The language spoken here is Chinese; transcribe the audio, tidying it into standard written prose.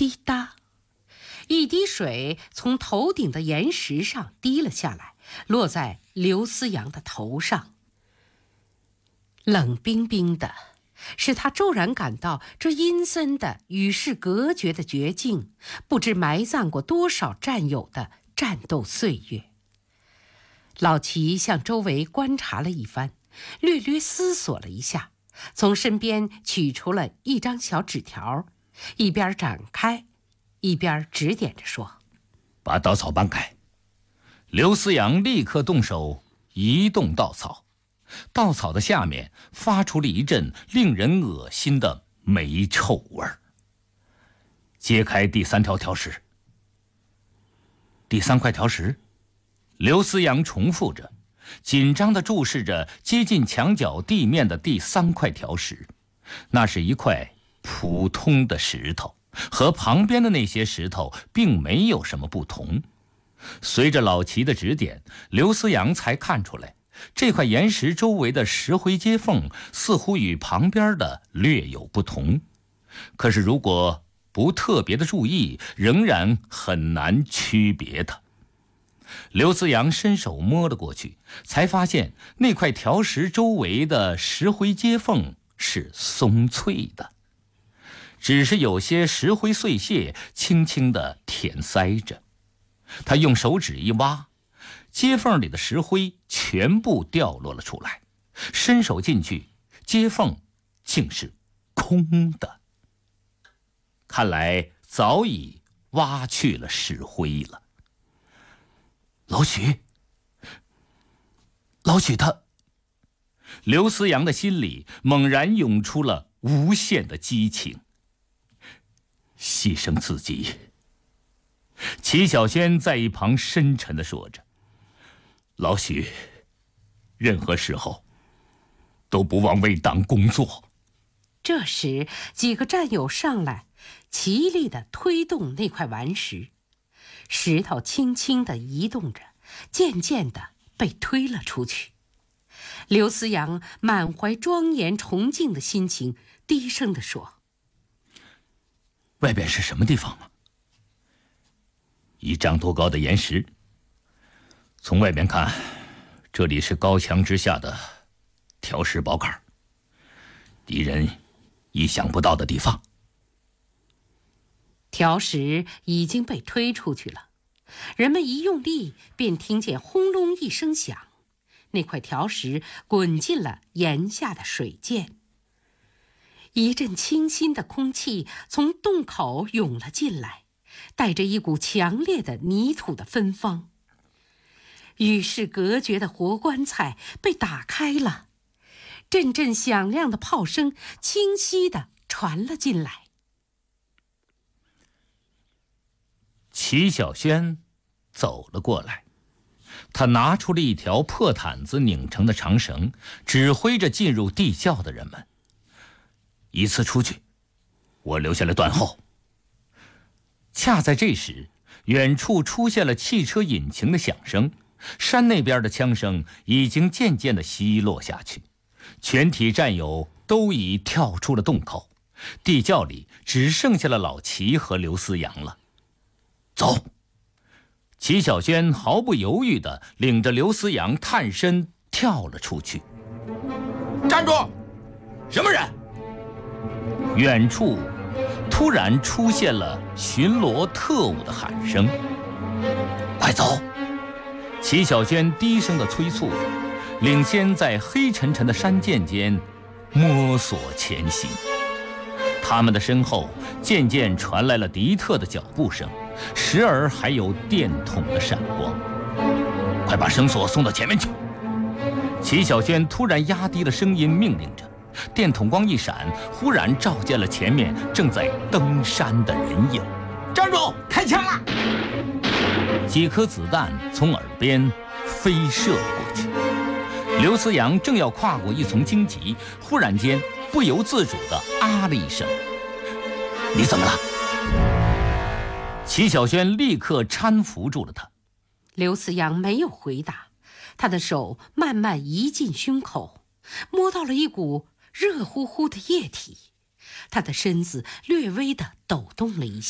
滴答，一滴水从头顶的岩石上滴了下来，落在刘思阳的头上。冷冰冰的，使他骤然感到这阴森的与世隔绝的绝境，不知埋葬过多少战友的战斗岁月。老齐向周围观察了一番，略略思索了一下，从身边取出了一张小纸条，一边展开，一边指点着说：“ 把稻草搬开。”刘思阳立刻动手移动稻草，稻草的下面发出了一阵令人恶心的霉臭味儿。揭开第3条条石。第3块条石，刘思阳重复着，紧张地注视着接近墙角地面的第3块条石。那是一块普通的石头，和旁边的那些石头并没有什么不同。随着老齐的指点，刘思阳才看出来，这块岩石周围的石灰接缝似乎与旁边的略有不同。可是如果不特别的注意，仍然很难区别它。刘思阳伸手摸了过去，才发现那块条石周围的石灰接缝是松脆的，只是有些石灰碎屑轻轻地填塞着。他用手指一挖，接缝里的石灰全部掉落了出来，伸手进去，接缝竟是空的。看来早已挖去了石灰了。老许他……刘思阳的心里猛然涌出了无限的激情。牺牲自己。齐小轩在一旁深沉地说着：“老许，任何时候都不忘为党工作。” 这时，几个战友上来，齐力地推动那块顽石，石头轻轻地移动着，渐渐地被推了出去。刘思阳满怀庄严崇敬的心情，低声地说：“ 外边是什么地方吗？”1丈多高的岩石，从外边看，这里是高墙之下的条石宝坎，敌人意想不到的地方。 条石已经被推出去了，人们一用力，便听见轰隆一声响，那块条石滚进了岩下的水涧。一阵清新的空气从洞口涌了进来，带着一股强烈的泥土的芬芳。与世隔绝的活棺材被打开了，阵阵响亮的炮声清晰地传了进来。 齐小轩走了过来，他拿出了一条破毯子拧成的长绳，指挥着进入地窖的人们：“依次出去，我留下来断后。”恰在这时，远处出现了汽车引擎的响声，山那边的枪声已经渐渐地稀落下去，全体战友都已跳出了洞口，地窖里只剩下了老齐和刘思阳了。走！齐小轩毫不犹豫地领着刘思阳探身跳了出去。 站住！什么人？ 远处突然出现了巡逻特务的喊声：“快走！”齐小轩低声地催促着，领先在黑沉沉的山涧间摸索前行。他们的身后渐渐传来了敌特的脚步声，时而还有电筒的闪光。“快把绳索送到前面去！”齐小轩突然压低了声音命令着。电筒光一闪，忽然照见了前面正在登山的人影。 “站住！开枪了！” 几颗子弹从耳边飞射过去。刘思阳正要跨过一丛荆棘，忽然间不由自主地啊了一声：“你怎么了？”齐小轩立刻搀扶住了他。 刘思阳没有回答，他的手慢慢移进胸口，摸到了一股热乎乎的液体，他的身子略微地抖动了一下。